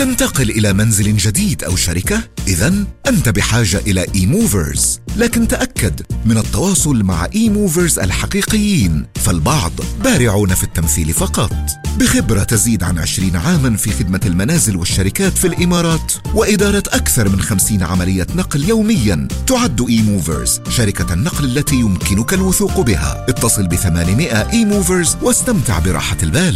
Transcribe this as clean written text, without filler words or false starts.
تنتقل إلى منزل جديد أو شركة؟ إذن أنت بحاجة إلى إيموفرز، لكن تأكد من التواصل مع إيموفرز الحقيقيين، فالبعض بارعون في التمثيل فقط. بخبرة تزيد عن 20 عاماً في خدمة المنازل والشركات في الإمارات وإدارة أكثر من 50 عملية نقل يومياً، تعد إيموفرز شركة النقل التي يمكنك الوثوق بها. اتصل ب800 إيموفرز واستمتع براحة البال.